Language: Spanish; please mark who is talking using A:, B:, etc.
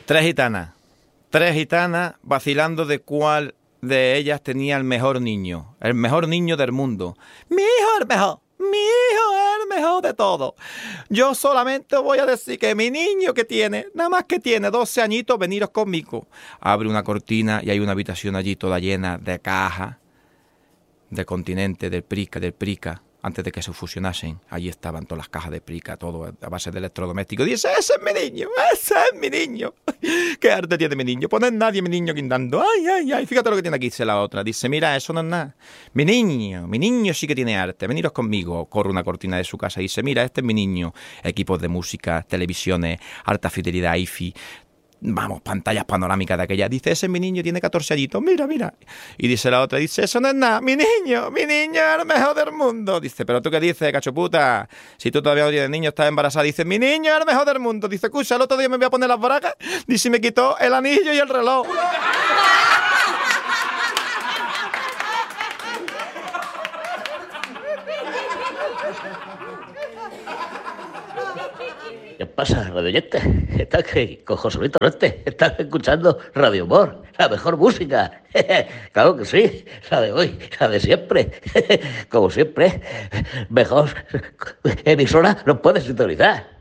A: Tres gitanas vacilando de cuál de ellas tenía el mejor niño del mundo. Mi hijo es el mejor, mi hijo es el mejor de todos. Yo solamente voy a decir que mi niño que tiene, nada más que tiene 12 añitos, veniros conmigo. Abre una cortina y hay una habitación allí toda llena de cajas, de Continente, del Prica. Antes de que se fusionasen, allí estaban todas las cajas de Prica, todo a base de electrodomésticos. Dice, ese es mi niño. ¿Qué arte tiene mi niño? Poner nadie mi niño guindando. Ay, fíjate lo que tiene aquí, dice la otra. Dice, mira, eso no es nada. Mi niño sí que tiene arte. Veniros conmigo. Corre una cortina de su casa y dice, mira, este es mi niño. Equipos de música, televisiones, alta fidelidad, hi-fi. Vamos, pantallas panorámicas de aquella. Dice, ese es mi niño, tiene 14 añitos, mira. Y dice la otra, dice, eso no es nada, mi niño es el mejor del mundo. Dice, pero tú qué dices, cachoputa, si tú todavía no tienes niño, estás embarazada. Dice, mi niño es el mejor del mundo. Dice, escucha, el otro día me voy a poner las baracas. Dice, me quitó el anillo y el reloj.
B: ¿Qué pasa, radioyente? ¿Estás aquí con José Luis Torrente? ¿Estás escuchando Radio Humor? La mejor música. Claro que sí, la de hoy, la de siempre. Como siempre, mejor emisora nos puedes sintonizar.